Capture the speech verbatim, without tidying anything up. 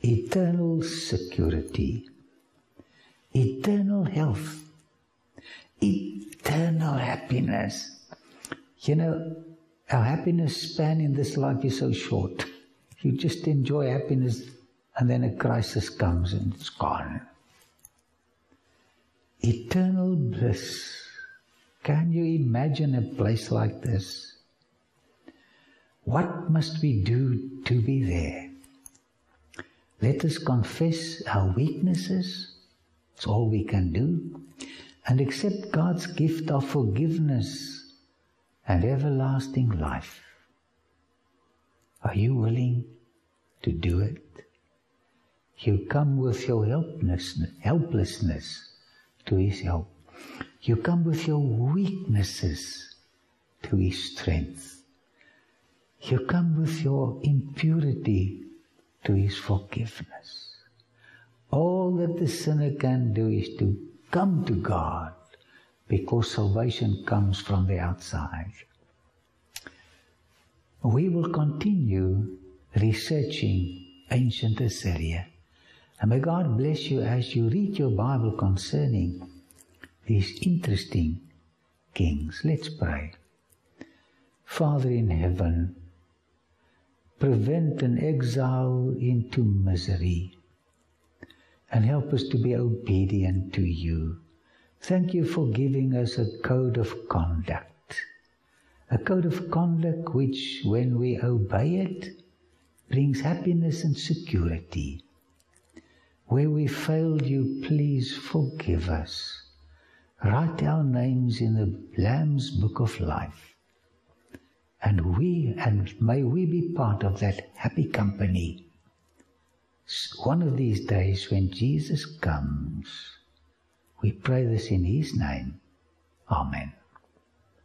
eternal security, eternal health, eternal happiness. You know, our happiness span in this life is so short. You just enjoy happiness and then a crisis comes and it's gone. Eternal bliss. Can you imagine a place like this? What must we do to be there? Let us confess our weaknesses. It's all we can do. And accept God's gift of forgiveness and everlasting life. Are you willing to do it? You come with your helplessness, helplessness to His help. You come with your weaknesses to His strength. You come with your impurity to His forgiveness. All that the sinner can do is to come to God, because salvation comes from the outside. We will continue researching ancient Assyria. And may God bless you as you read your Bible concerning these interesting kings. Let's pray. Father in heaven, prevent an exile into misery and help us to be obedient to you. Thank you for giving us a code of conduct, a code of conduct which, when we obey it, brings happiness and security. Where we failed you, please forgive us. Write our names in the Lamb's Book of Life. And we, and may we be part of that happy company. One of these days when Jesus comes, we pray this in His name. Amen.